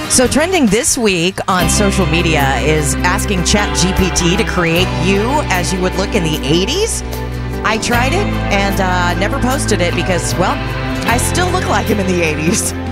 So trending this week on social media is asking ChatGPT to create you as you would look in the 80s. I tried it and never posted it because, well, I still look like him in the 80s.